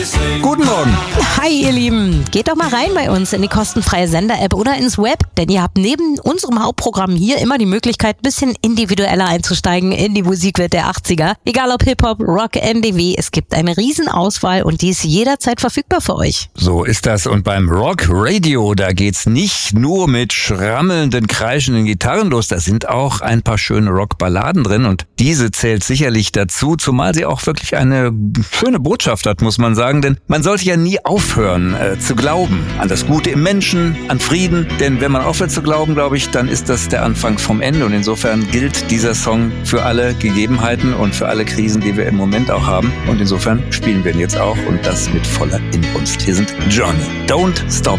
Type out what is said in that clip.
Guten Morgen. Hi ihr Lieben, geht doch mal rein bei uns in die kostenfreie Sender-App oder ins Web, denn ihr habt neben unserem Hauptprogramm hier immer die Möglichkeit, ein bisschen individueller einzusteigen in die Musikwelt der 80er. Egal ob Hip-Hop, Rock, NDW, es gibt eine Riesenauswahl und die ist jederzeit verfügbar für euch. So ist das, und beim Rock Radio, da geht's nicht nur mit schrammelnden, kreischenden Gitarren los, da sind auch ein paar schöne Rockballaden drin und diese zählt sicherlich dazu, zumal sie auch wirklich eine schöne Botschaft hat, muss man sagen, denn man sollte ja nie aufhören zu glauben an das Gute im Menschen, an Frieden, denn wenn man aufhört zu glauben, glaube ich, dann ist das der Anfang vom Ende und insofern gilt dieser Song für alle Gegebenheiten und für alle Krisen, die wir im Moment auch haben und insofern spielen wir ihn jetzt auch und das mit voller Inbrunst. Hier sind Johnny, Don't Stop